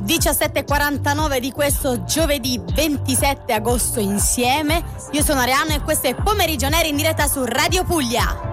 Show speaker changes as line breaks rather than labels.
17:49 di questo giovedì 27 agosto insieme. Io sono Arianna e questo è Pomeriggio Nero in diretta su Radio Puglia.